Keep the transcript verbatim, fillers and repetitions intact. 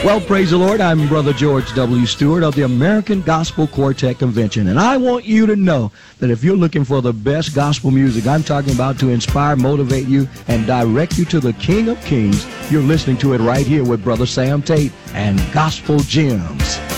Well, praise the Lord. I'm Brother George W. Stewart of the American Gospel Quartet Convention, and I want you to know that if you're looking for the best gospel music I'm talking about to inspire, motivate you, and direct you to the King of Kings, you're listening to it right here with Brother Sam Tate and Gospel Gems.